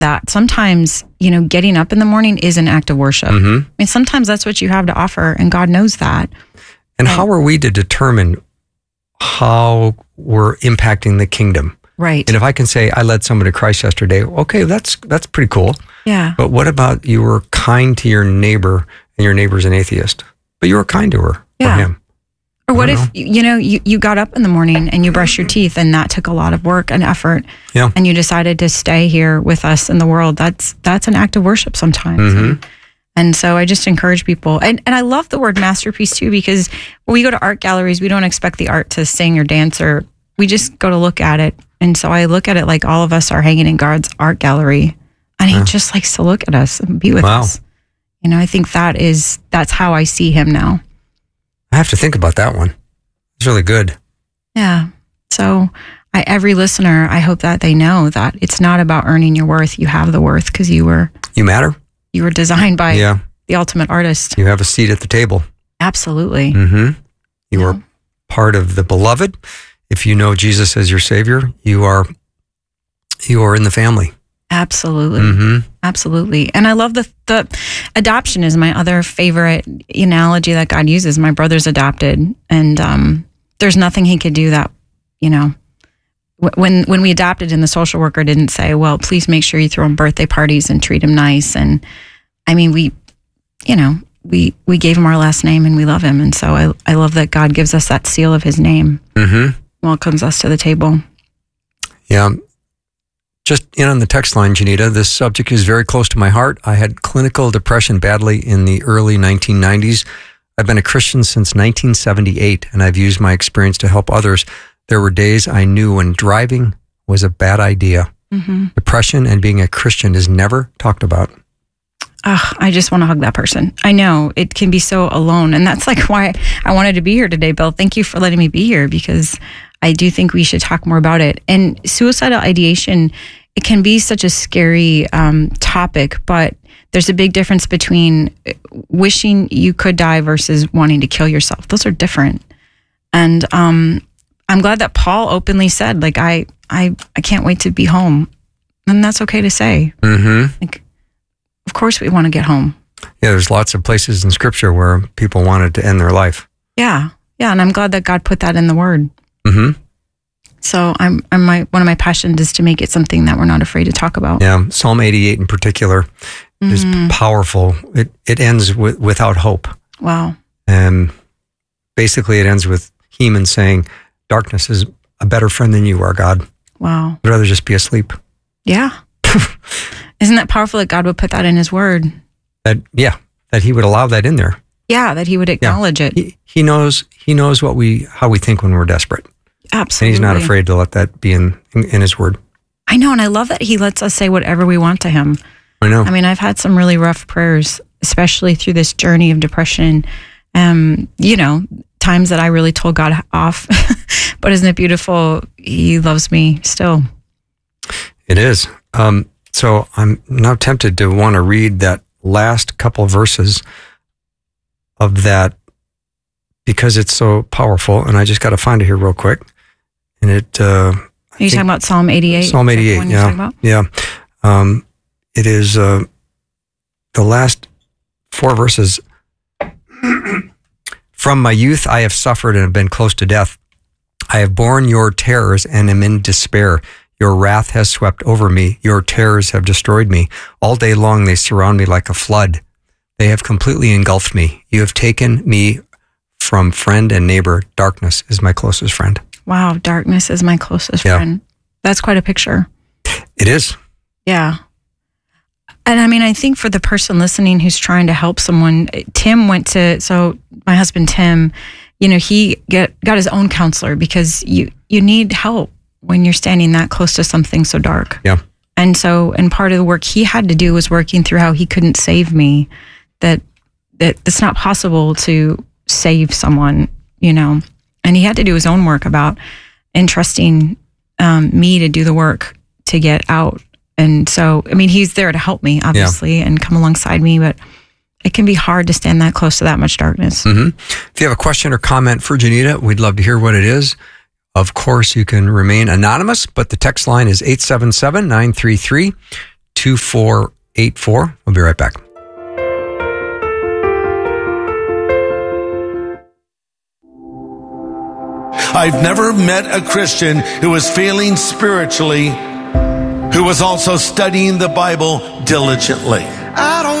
that sometimes, getting up in the morning is an act of worship. Mm-hmm. I mean, sometimes that's what you have to offer, and God knows that. And how are we to determine how we're impacting the kingdom? Right. And if I can say, I led someone to Christ yesterday, okay, that's pretty cool. Yeah. But what about you were kind to your neighbor and your neighbor's an atheist, but you were kind to her or him? Or what if, you got up in the morning and you brushed your teeth, and that took a lot of work and effort, and you decided to stay here with us in the world. That's an act of worship sometimes. Mm-hmm. And so I just encourage people. And I love the word masterpiece too, because when we go to art galleries, we don't expect the art to sing or dance, or we just go to look at it. And so I look at it like all of us are hanging in God's art gallery, and he just likes to look at us and be with us. I think that's how I see him now. I have to think about that one. It's really good. Yeah. So every listener, I hope that they know that it's not about earning your worth. You have the worth because you matter. You were designed by the ultimate artist. You have a seat at the table. Absolutely. Mm-hmm. You are part of the beloved. If you know Jesus as your Savior, you are in the family. Absolutely. Mm-hmm. Absolutely. And I love the adoption is my other favorite analogy that God uses. My brother's adopted, and there's nothing he could do that, when we adopted and the social worker didn't say, well, please make sure you throw him birthday parties and treat him nice. And I mean, we gave him our last name and we love him. And so I love that God gives us that seal of his name. Mm-hmm. Welcomes us to the table. Yeah. Just in on the text line, Janita, this subject is very close to my heart. I had clinical depression badly in the early 1990s. I've been a Christian since 1978, and I've used my experience to help others. There were days I knew when driving was a bad idea. Mm-hmm. Depression and being a Christian is never talked about. I just want to hug that person. I know it can be so alone. And that's like why I wanted to be here today, Bill. Thank you for letting me be here, because I do think we should talk more about it. And suicidal ideation, it can be such a scary topic, but there's a big difference between wishing you could die versus wanting to kill yourself. Those are different. And I'm glad that Paul openly said, like, I can't wait to be home. And that's okay to say. Mm-hmm. Like, of course we want to get home. Yeah, there's lots of places in Scripture where people wanted to end their life. Yeah. And I'm glad that God put that in the Word. Mm-hmm. So one of my passions is to make it something that we're not afraid to talk about. Yeah, Psalm 88 in particular is powerful. It ends without hope. Wow. And basically it ends with Heman saying, darkness is a better friend than you are, God. Wow. I'd rather just be asleep. Yeah. Isn't that powerful that God would put that in his word? That he would allow that in there. Yeah, that he would acknowledge it. He knows how we think when we're desperate. Absolutely. And he's not afraid to let that be in his word. I know, and I love that he lets us say whatever we want to him. I know. I mean, I've had some really rough prayers, especially through this journey of depression. Times that I really told God off. But isn't it beautiful? He loves me still. It is. So I'm now tempted to want to read that last couple verses of that because it's so powerful. And I just got to find it here real quick. And Are you talking about Psalm 88? Psalm 88, yeah. It is the last 4 verses. From my youth I have suffered and have been close to death. I have borne your terrors and am in despair. Your wrath has swept over me. Your terrors have destroyed me. All day long they surround me like a flood. They have completely engulfed me. You have taken me from friend and neighbor. Darkness is my closest friend. Wow, darkness is my closest friend. That's quite a picture. It is. Yeah. And I mean, I think for the person listening who's trying to help someone, my husband, Tim, he got his own counselor because you need help when you're standing that close to something so dark. Yeah. And part of the work he had to do was working through how he couldn't save me, that it's not possible to save someone, and he had to do his own work about entrusting me to do the work to get out. And so, I mean, he's there to help me, obviously, and come alongside me, but it can be hard to stand that close to that much darkness. Mm-hmm. If you have a question or comment for Janita, we'd love to hear what it is. Of course, you can remain anonymous, but the text line is 877-933-2929. 2484. We'll be right back. I've never met a Christian who was failing spiritually, who was also studying the Bible diligently.